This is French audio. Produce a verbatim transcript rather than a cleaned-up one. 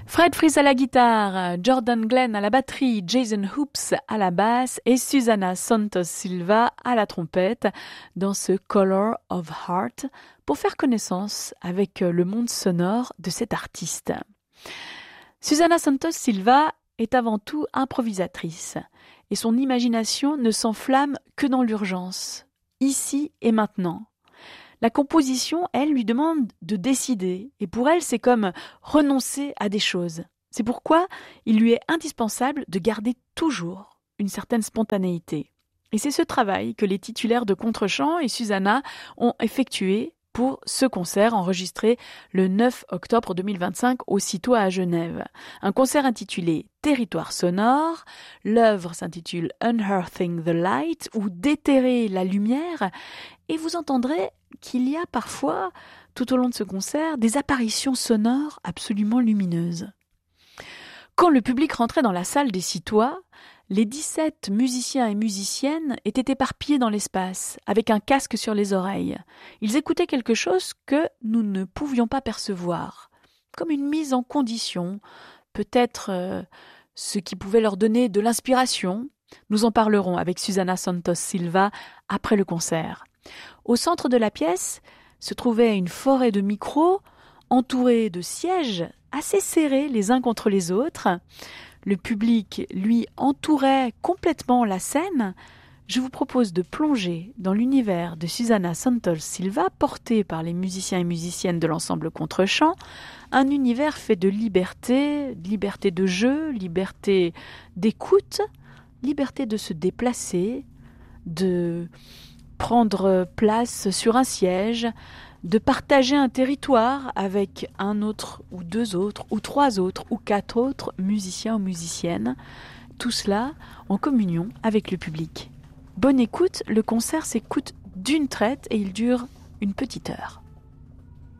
Fred Fries à la guitare, Jordan Glenn à la batterie, Jason Hoops à la basse et Susana Santos Silva à la trompette dans ce Color of Heart pour faire connaissance avec le monde sonore de cet artiste. Susana Santos Silva est avant tout improvisatrice et son imagination ne s'enflamme que dans l'urgence, ici et maintenant. La composition, elle, lui demande de décider, et pour elle, c'est comme renoncer à des choses. C'est pourquoi il lui est indispensable de garder toujours une certaine spontanéité. Et c'est ce travail que les titulaires de Contre-champ et Susana ont effectué pour ce concert enregistré le neuf octobre deux mille vingt-cinq au Citois à Genève. Un concert intitulé Territoire sonore, l'œuvre s'intitule Unearthing the Light ou Déterrer la lumière, et vous entendrez qu'il y a parfois, tout au long de ce concert, des apparitions sonores absolument lumineuses. Quand le public rentrait dans la salle des Citois, les dix-sept musiciens et musiciennes étaient éparpillés dans l'espace, avec un casque sur les oreilles. Ils écoutaient quelque chose que nous ne pouvions pas percevoir, comme une mise en condition, peut-être euh, ce qui pouvait leur donner de l'inspiration. Nous en parlerons avec Susana Santos Silva après le concert. Au centre de la pièce se trouvait une forêt de micros entourée de sièges assez serrés les uns contre les autres. Le public, lui, entourait complètement la scène. Je vous propose de plonger dans l'univers de Susana Santos Silva, porté par les musiciens et musiciennes de l'ensemble Contre-champ, un univers fait de liberté, liberté de jeu, liberté d'écoute, liberté de se déplacer, de prendre place sur un siège, de partager un territoire avec un autre ou deux autres ou trois autres ou quatre autres musiciens ou musiciennes, tout cela en communion avec le public. Bonne écoute, le concert s'écoute d'une traite et il dure une petite heure.